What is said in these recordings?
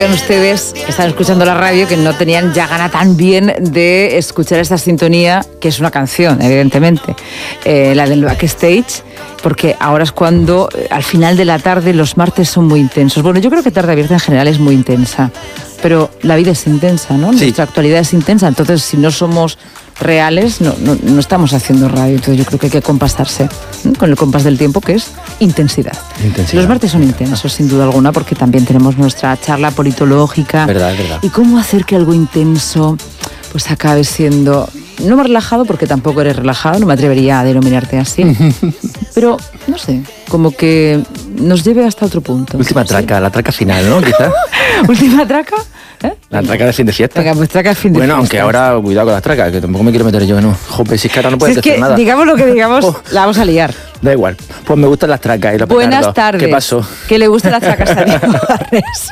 Ustedes que están escuchando la radio que no tenían ya gana tan bien de escuchar esta sintonía, que es una canción, evidentemente, la del backstage, porque ahora es cuando, al final de la tarde, los martes son muy intensos. Bueno, yo creo que Tarde Abierta en general es muy intensa, pero la vida es intensa, ¿no? Sí. Nuestra actualidad es intensa, entonces si no somos reales, no estamos haciendo radio. Entonces yo creo que hay que compasarse, ¿no?, con el compás del tiempo, que es intensidad. Los martes son intensos, sin duda alguna, porque también tenemos nuestra charla politológica. Verdad, verdad. Y cómo hacer que algo intenso pues acabe siendo, no más relajado, porque tampoco eres relajado, no me atrevería a denominarte así, pero no sé, como que nos lleve hasta otro punto. Última traca, ¿sí? La traca final, ¿no? Quizás. ¿Última traca? La traca de fin de fiesta. Venga, pues traca de fin de bueno, fiesta. aunque ahora, cuidado con las tracas, que tampoco me quiero meter yo en un... Joder, si es que ahora no puedes decir nada. Digamos lo que digamos, la vamos a liar. Da igual. Pues me gustan las tracas y los Buenas petardos. tardes. ¿Qué pasó? Que le gustan las tracas a Diego Barnes.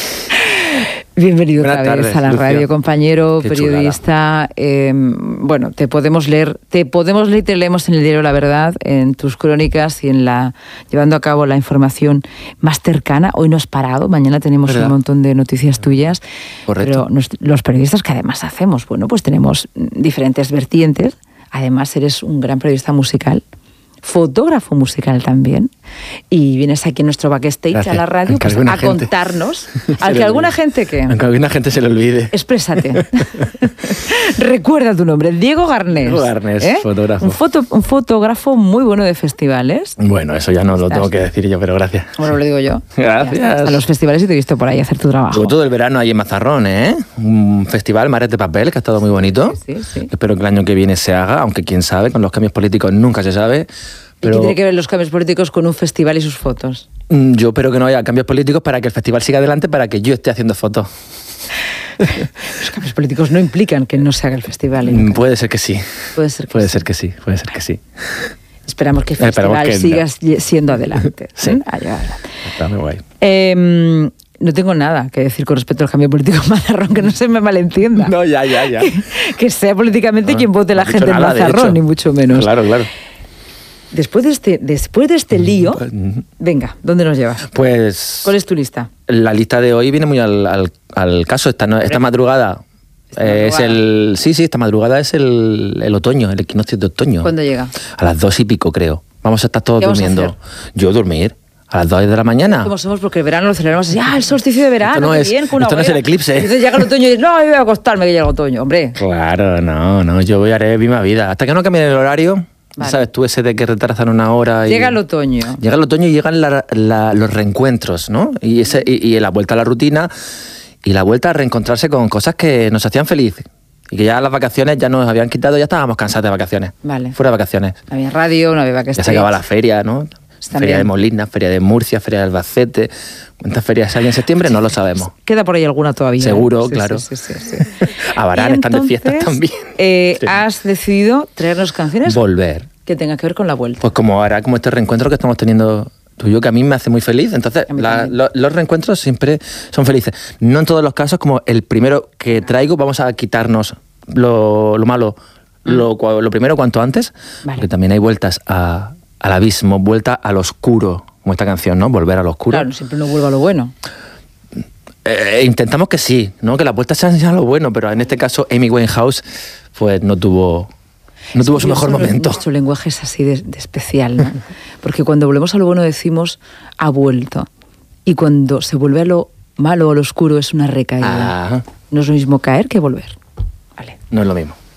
Bienvenido Buenas otra vez tardes, a la Lucía. radio, compañero, Qué periodista. Bueno, te podemos leer y te leemos en el diario La Verdad, en tus crónicas y llevando a cabo la información más cercana. Hoy no has parado, mañana tenemos ¿verdad? un montón de noticias tuyas. Correcto. Pero los periodistas que además hacemos, bueno, pues tenemos diferentes vertientes. Además eres un gran periodista musical, fotógrafo musical también, y vienes aquí en nuestro backstage. Gracias. A la radio pues, a contarnos, al que alguna gente que... Aunque alguna gente se lo olvide. Exprésate. Recuerda tu nombre, Diego Garnés. Diego Garnés, fotógrafo. Un fotógrafo muy bueno de festivales. Bueno, eso ya no lo tengo que decir yo, pero gracias. Bueno, lo digo yo. Gracias. A los festivales y te he visto por ahí hacer tu trabajo. Estuve todo el verano ahí en Mazarrón, ¿eh? Un festival, Mares de Papel, que ha estado muy bonito. Sí. Espero que el año que viene se haga, aunque quién sabe, con los cambios políticos nunca se sabe. Pero... ¿Y qué tiene que ver los cambios políticos con un festival y sus fotos? Yo espero que no haya cambios políticos para que el festival siga adelante, para que yo esté haciendo fotos. Los cambios políticos no implican que no se haga el festival. Puede ser que sí. Puede ser que sí. Esperamos que el festival siga siendo adelante. Sí. Está muy guay. No tengo nada que decir con respecto al cambio político en Mazarrón, que no se me malentienda. No, ya. Que sea políticamente quien vote la gente en nada, Mazarrón, ni mucho menos. Claro. Después de este lío, venga, ¿dóde nos llevas? Pues... ¿Cuál es tu lista? La lista de hoy viene muy al caso. Esta madrugada es el... Sí, esta madrugada es el otoño, el equinoccio de otoño. ¿Cuándo llega? A las 2:00 creo. Vamos a estar todos durmiendo. Yo dormir. A las 2 de la mañana. ¿Cómo somos? Porque el verano lo celebramos así. El solsticio de verano, esto no es el eclipse. Y entonces llega el otoño y dices, no, yo voy a acostarme que llega el otoño, hombre. Claro, no, yo haré misma vida. Hasta que no cambie el horario, vale. ¿Sabes tú ese de que retrasan una hora? Llega el otoño. Llega el otoño y llegan los reencuentros, ¿no? Y la vuelta a la rutina y la vuelta a reencontrarse con cosas que nos hacían feliz. Y que ya las vacaciones ya nos habían quitado, ya estábamos cansados de vacaciones. Vale. Fuera de vacaciones. No había radio, no había vacaciones. Ya se acaba la feria, ¿no? Feria de Molina, Feria de Murcia, Feria de Albacete. ¿Cuántas ferias hay en septiembre? No lo sabemos. Queda por ahí alguna todavía. Seguro, sí, claro. Sí. Abarán están de fiestas también. Has decidido traernos canciones. Volver. Que tenga que ver con la vuelta. Pues como este reencuentro que estamos teniendo tú y yo, que a mí me hace muy feliz. Entonces, los reencuentros siempre son felices. No en todos los casos, como el primero que traigo, vamos a quitarnos lo malo, lo primero cuanto antes, vale. Porque también hay vueltas al abismo, vuelta al oscuro, como esta canción, ¿no? Volver al oscuro. Claro, siempre no vuelva a lo bueno. Intentamos que sí, ¿no? Que las vueltas sean ya lo bueno, pero en este caso Amy Winehouse pues no tuvo su mejor momento. Nuestro lenguaje es así de especial, ¿no? Porque cuando volvemos a lo bueno decimos ha vuelto. Y cuando se vuelve a lo malo o a lo oscuro es una recaída. No es lo mismo caer que volver. Vale. No es lo mismo.